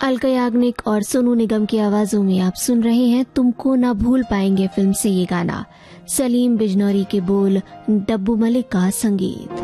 अलका याग्निक और सोनू निगम की आवाजों में आप सुन रहे हैं तुमको ना भूल पाएंगे फिल्म से ये गाना। सलीम बिजनौरी के बोल, डब्बू मलिक का संगीत।